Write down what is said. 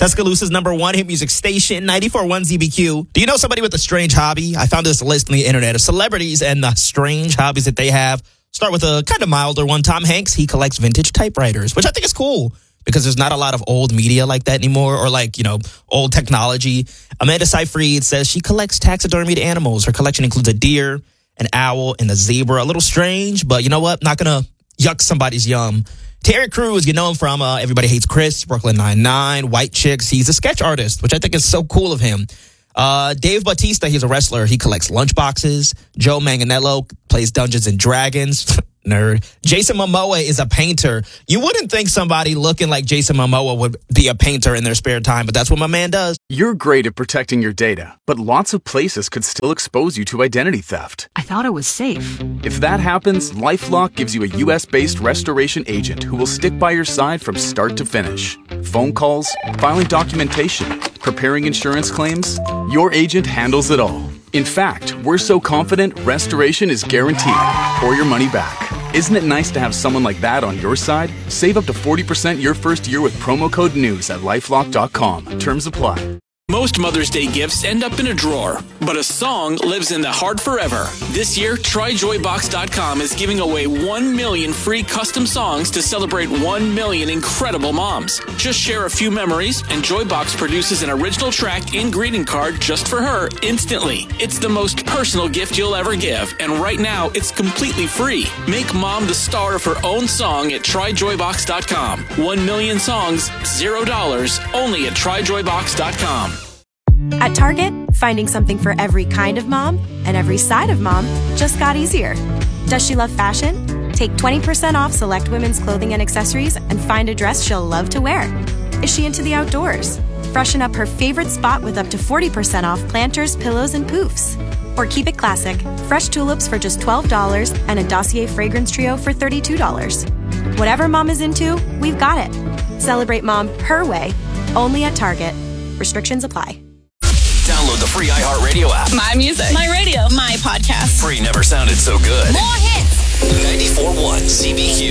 Tuscaloosa's #1 hit music station, 94.1 ZBQ. Do you know somebody with a strange hobby? I found this list on the internet of celebrities and the strange hobbies that they have. Start with a kind of milder one. Tom Hanks, he collects vintage typewriters, which I think is cool because there's not a lot of old media like that anymore, or old technology. Amanda Seyfried says she collects taxidermied animals. Her collection includes a deer, an owl, and a zebra. A little strange, but you know what? Not going to yuck somebody's yum. Terry Crews, you know him from Everybody Hates Chris, Brooklyn Nine-Nine, White Chicks. He's a sketch artist, which I think is so cool of him. Dave Bautista, he's a wrestler. He collects lunchboxes. Joe Manganiello plays Dungeons and Dragons. Nerd. Jason Momoa is a painter. You wouldn't think somebody looking like Jason Momoa would be a painter in their spare time, but that's what my man does. You're great at protecting your data, but lots of places could still expose you to identity theft. I thought it was safe. If that happens, LifeLock gives you a US-based restoration agent who will stick by your side from start to finish. Phone calls, filing documentation, preparing insurance claims, your agent handles it all. In fact, we're so confident restoration is guaranteed or your money back. Isn't it nice to have someone like that on your side? Save up to 40% your first year with promo code NEWS at LifeLock.com. Terms apply. Most Mother's Day gifts end up in a drawer, but a song lives in the heart forever. This year, TryJoyBox.com is giving away 1 million free custom songs to celebrate 1 million incredible moms. Just share a few memories, and Joybox produces an original track and greeting card just for her instantly. It's the most personal gift you'll ever give, and right now, it's completely free. Make mom the star of her own song at TryJoyBox.com. 1 million songs, $0, only at TryJoyBox.com. At Target, finding something for every kind of mom and every side of mom just got easier. Does she love fashion? Take 20% off select women's clothing and accessories and find a dress she'll love to wear. Is she into the outdoors? Freshen up her favorite spot with up to 40% off planters, pillows, and poofs. Or keep it classic, fresh tulips for just $12 and a Dossier fragrance trio for $32. Whatever mom is into, we've got it. Celebrate mom her way, only at Target. Restrictions apply. Download the free iHeartRadio app. My music. My radio. My podcast. Free never sounded so good. More hits. 94.1 CBQ.